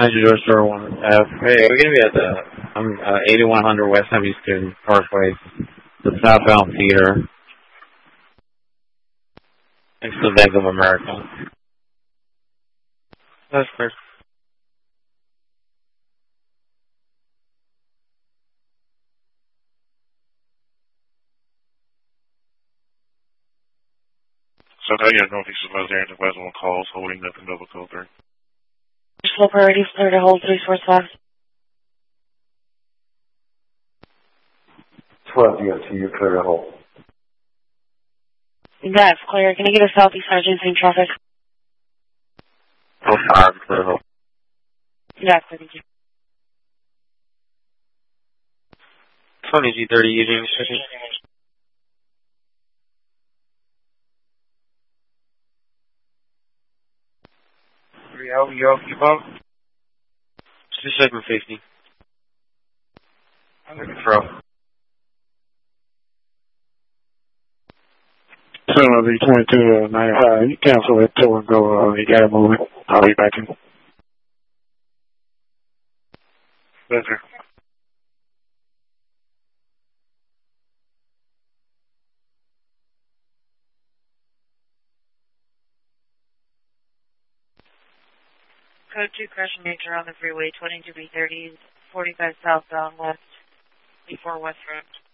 George Store 1F. Hey, we're gonna be at the 8100 West 72nd Parkway, the southbound feeder, next to the Bank of America. That's clear. So now you're northeast of Los Angeles, West 1 calls, holding nothing double code 3. Slow priority, clear to hold 345. 12 DOT, you're clear to hold. That's clear. Can I get a southeast urgency traffic? 05, clear to hold. Yeah, clear, thank you. 20 G30 Union City. Yo, keep up. Just checking 50. I'm looking for So the 2295, you cancel it till and go, you gotta move it. I'll be back in. Better. Code 2 crash nature on the freeway, 22B30, 45 southbound west, before West Road.